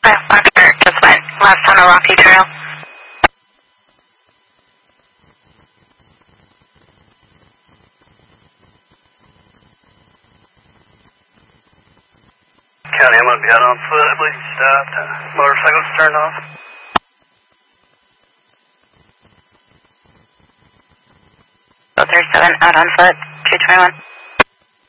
Foxtrot just went left on a rocky trail. County, I'm going to be out on foot. I believe you stopped. Motorcycle's turned off. Filter 7 out on foot, 221.